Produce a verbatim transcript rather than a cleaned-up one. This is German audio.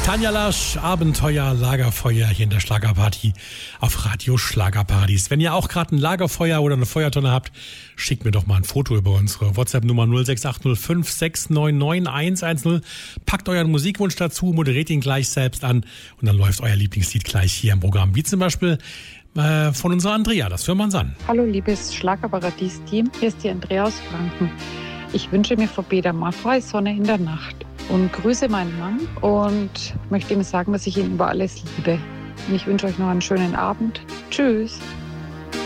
Tanja Lasch, Abenteuer, Lagerfeuer hier in der Schlagerparty auf Radio Schlagerparadies. Wenn ihr auch gerade ein Lagerfeuer oder eine Feuertonne habt, schickt mir doch mal ein Foto über unsere WhatsApp-Nummer null sechs acht null fünf sechs neun neun eins eins null. Packt euren Musikwunsch dazu, moderiert ihn gleich selbst an und dann läuft euer Lieblingslied gleich hier im Programm. Wie zum Beispiel äh, von unserer Andrea, das hören wir uns an. Hallo liebes Schlagerparadies-Team, hier ist die Andrea aus Franken. Ich wünsche mir für Peter Maffay Sonne in der Nacht und grüße meinen Mann und möchte ihm sagen, dass ich ihn über alles liebe. Und ich wünsche euch noch einen schönen Abend. Tschüss.